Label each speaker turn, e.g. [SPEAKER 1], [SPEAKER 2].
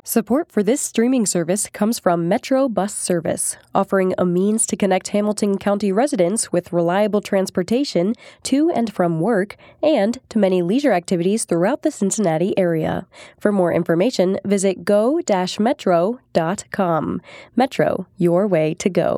[SPEAKER 1] Support for this streaming service comes from Metro Bus Service, offering a means to connect Hamilton County residents with reliable transportation to and from work and to many leisure activities throughout the Cincinnati area. For more information, visit go-metro.com. Metro, your way to go.